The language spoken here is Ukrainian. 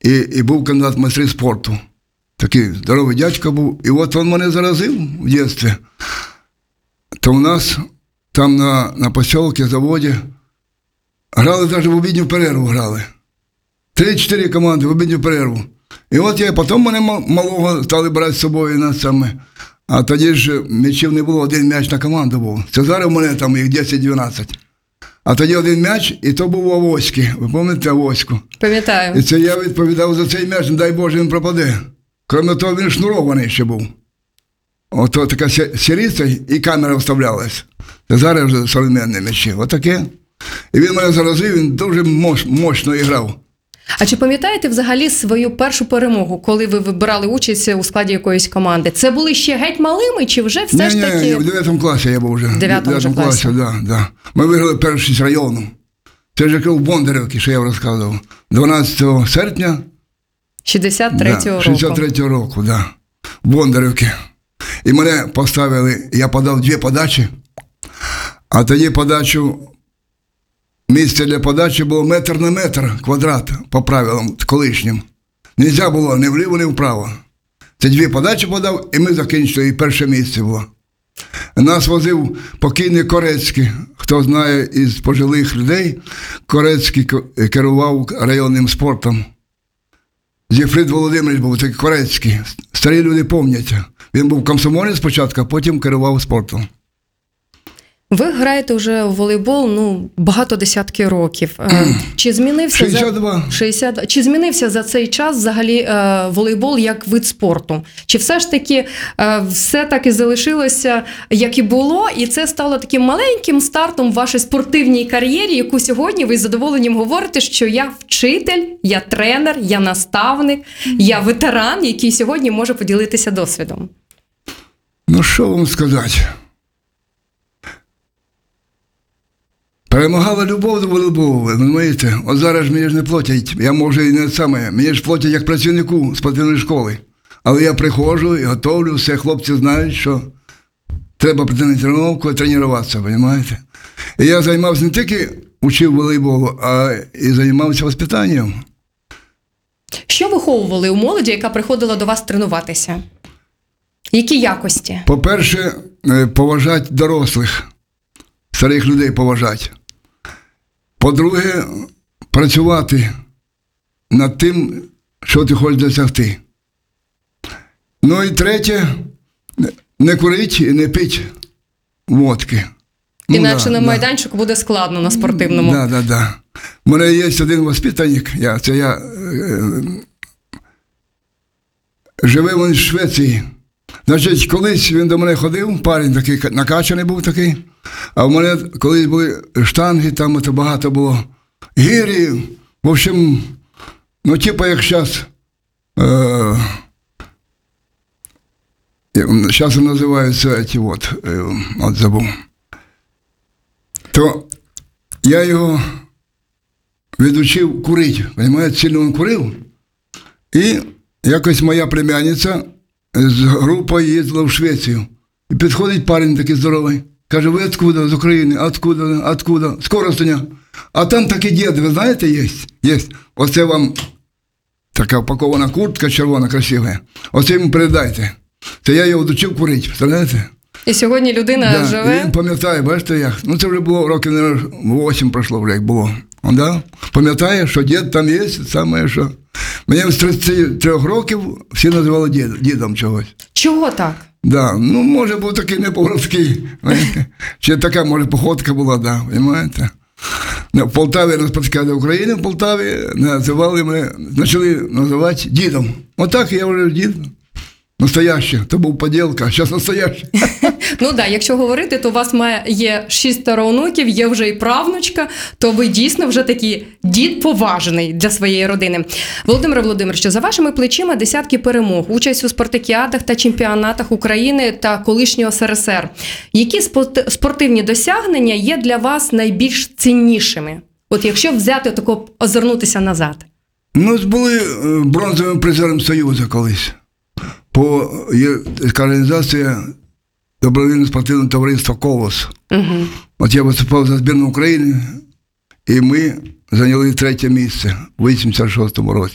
і був кандидат в майстри спорту. Такий здоровий дядько був. І от він мене заразив в дитинстві. То у нас там на посілці, заводі, грали навіть в обідню перерву грали. 3-4 команди в обідню перерву. І от потім мене малого стали брати з собою на саме. А тоді ж м'ячів не було, один м'яч на команду був. Це зараз у мене там їх 10-12. А тоді один м'яч, і то був Авоський. Ви пам'ятаєте Авоську? Пам'ятаю. І це я відповідав за цей м'яч, не дай Боже, він пропаде. Крім того, він шнурований ще був. Ото така сіриця і камера вставлялась. Це зараз вже современні м'ячі. Отаке. І він мене заразив, він дуже мощно грав. А чи пам'ятаєте взагалі свою першу перемогу, коли ви вибирали участь у складі якоїсь команди? Це були ще геть малими, чи вже все ж таки? Ні, в 9 класі я був вже. В 9 класі, да. Ми виграли першість району. Це ж в Бондарівці, що я розказував. 12 серпня 63-го року, да. В Бондарівці. І мене поставили, я подав 2 подачі, а тоді місце для подачі було метр на метр квадрат, по правилам колишнім. Нельзя було ні вліво, ні вправо. Це 2 подачі подав, і ми закінчили, і перше місце було. Нас возив покійний Корецький, хто знає із пожилих людей, Корецький керував районним спортом. Зіфрид Володимирович був такий Корецький, старі люди пам'ятають. Він був комсомолець спочатку, а потім керував спортом. Ви граєте вже у волейбол, багато десятків років. Чи змінився 62. Чи змінився за цей час взагалі волейбол як вид спорту? Чи все ж таки все так і залишилося, як і було, і це стало таким маленьким стартом в вашій спортивній кар'єрі, яку сьогодні ви з задоволенням говорите, що я вчитель, я тренер, я наставник, я ветеран, який сьогодні може поділитися досвідом? Ну, що вам сказати? Перемагала любов до волейболу, ви розумієте? От зараз мені ж не платять, я може і не саме, мені ж платять як працівнику спортивної школи. Але я приходжу і готовлю, все хлопці знають, що треба прийти на тренування і тренуватися, розумієте? І я займався не тільки учив волейболу, а і займався воспитанням. Що виховували у молоді, яка приходила до вас тренуватися? Які якості? По-перше, поважати дорослих, старих людей поважати. По-друге, працювати над тим, що ти хочеш досягти. Ну і третє, не курити і не пити водки. Іначе на майданчику буде складно на спортивному. Да. У мене є один воспитанник, живе він в Швеції. Значить, колись він до мене ходив, парень такий, накачаний був такий, а в мене колись були штанги, там це багато було, гирі, в общем, типа як зараз, зараз називаються ці от забув. То я його відучив курити, розумієте, сильно він курив, і якось моя племянниця з групою їздила в Швецію. І підходить парень такий здоровий. Каже, ви откуда? З України. Откуда? З Коростеня. А там такий дід, ви знаєте, є? Є. Оце вам така упакована куртка червона, красива. Оце йому передайте. Це я його дочив курити, представляєте? І сьогодні людина живе? І він пам'ятає, бачите як? Це вже було років, мабуть, 8 пройшло вже, як було. Пам'ятає, що дід там є, саме що. Мені з 33 років всі називали дідом чогось. Чого так? Да, може був такий не по-городський. Чи така, може, походка була, розумієте? В Полтаві розпочали України, в Полтаві називали мене, почали називати дідом. Отак я вже дід. Настояще. То був поділка, а зараз настояще. Якщо говорити, то у вас є 6 онуків, є вже і правнучка, то ви дійсно вже такий дід поважний для своєї родини. Володимир Володимирович, за вашими плечима десятки перемог, участь у спартакіадах та чемпіонатах України та колишнього СРСР. Які спортивні досягнення є для вас найбільш ціннішими? От якщо взяти тако, озирнутися назад. Були бронзовим призером Союзу колись. Є така організація добровільне спортивне товариство «Колос». От я виступав за збірну України, і ми зайняли 3 місце у 86-му році.